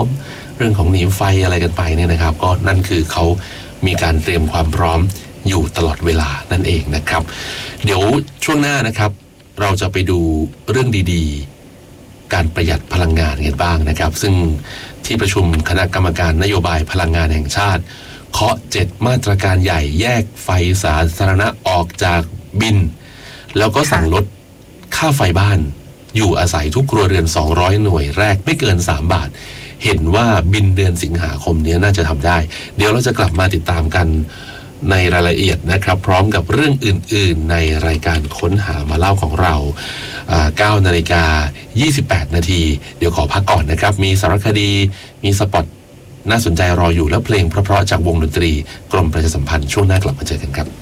มเรื่องของหนีไฟอะไรกันไปเนี่ยนะครับก็นั่นคือเขามีการเตรียมความพร้อมอยู่ตลอดเวลานั่นเองนะครับเดี๋ยวช่วงหน้านะครับเราจะไปดูเรื่องดีๆการประหยัดพลังงานกันบ้างนะครับซึ่งที่ประชุมคณะกรรมการนโยบายพลังงานแห่งชาติเคาะ7มาตรการใหญ่แยกไฟสาธารณะออกจากบินแล้วก็สั่งลดค่าไฟบ้านอยู่อาศัยทุกครัวเรือน200หน่วยแรกไม่เกิน3 บาทเห็นว่าบินเดือนสิงหาคมนี้น่าจะทำได้เดี๋ยวเราจะกลับมาติดตามกันในรายละเอียดนะครับพร้อมกับเรื่องอื่นๆในรายการค้นหามาเล่าของเรา9:28 นาทีเดี๋ยวขอพักก่อนนะครับมีสารคดีมีสปอตน่าสนใจรออยู่แล้วเพลงเพราะๆจากวงดนตรีกรมประชาสัมพันธ์ช่วงหน้ากลับมาเจอกันครับ